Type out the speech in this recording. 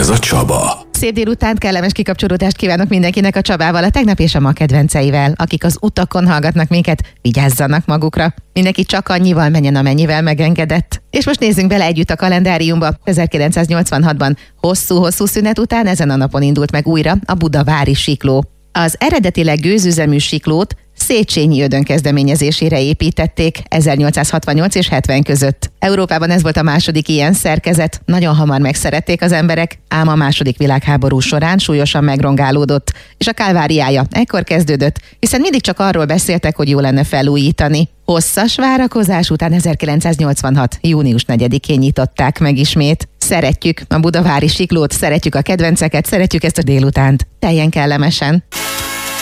Ez a Csaba. Szép délután, kellemes kikapcsolódást kívánok mindenkinek a Csabával, a tegnap és a ma kedvenceivel. Akik az utakon hallgatnak minket, vigyázzanak magukra. Mindenki csak annyival menjen, amennyivel megengedett. És most nézzünk bele együtt a kalendáriumba. 1986-ban hosszú-hosszú szünet után ezen a napon indult meg újra a budavári sikló. Az eredetileg gőzüzemű siklót Széchenyi Ödön kezdeményezésére építették 1868 és 70 között. Európában ez volt a második ilyen szerkezet, nagyon hamar megszerették az emberek, ám a második világháború során súlyosan megrongálódott, és a kálváriája ekkor kezdődött, hiszen mindig csak arról beszéltek, hogy jó lenne felújítani. Hosszas várakozás után 1986. június 4-én nyitották meg ismét. Szeretjük a budavári siklót, szeretjük a kedvenceket, szeretjük ezt a délutánt. Teljen kellemesen!